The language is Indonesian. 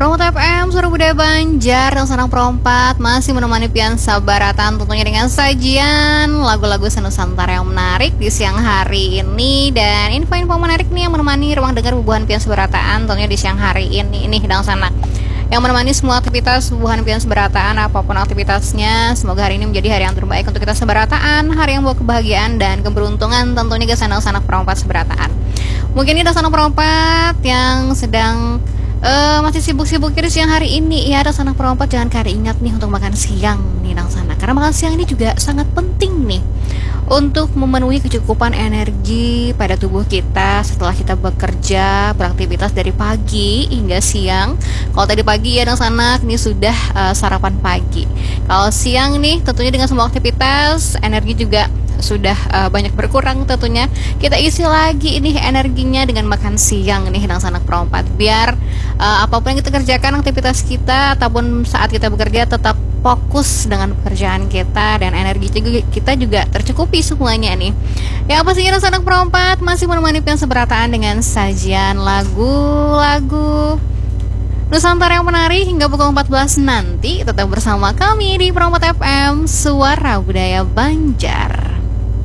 Promote FM, Suara Budaya Banjar dan Sarang Perompat masih menemani Pian Sabaratan tentunya dengan sajian lagu-lagu Nusantara yang menarik di siang hari ini. Dan info-info menarik nih yang menemani ruang dengar Bubuhan Pian Sabarataan tentunya di siang hari ini dan sana yang menemani semua aktivitas Bubuhan Pian Sabarataan apapun aktivitasnya. Semoga hari ini menjadi hari yang terbaik untuk kita Sabarataan, hari yang bawa kebahagiaan dan keberuntungan tentunya ke sanak-sanak perompat Sabarataan. Mungkin ini sanak perompat yang sedang masih sibuk-sibuk di siang hari ini. Ya, ada sanak perompat jangan kari ingat nih untuk makan siang nih nang sana. Karena makan siang ini juga sangat penting nih untuk memenuhi kecukupan energi pada tubuh kita setelah kita bekerja beraktivitas dari pagi hingga siang. Kalau tadi pagi ya nang sana ini sudah sarapan pagi. Kalau siang nih tentunya dengan semua aktivitas energi juga sudah banyak berkurang tentunya. Kita isi lagi ini energinya dengan makan siang nih nang sanak perompat biar apapun yang kita kerjakan aktivitas kita ataupun saat kita bekerja tetap fokus dengan pekerjaan kita dan energi kita juga tercukupi semuanya nih. Ya apa sih nang sanak perompat masih menemani Pian Sabarataan dengan sajian lagu-lagu Nusantara yang menarik hingga pukul 14 nanti. Tetap bersama kami di Promote FM, Suara Budaya Banjar.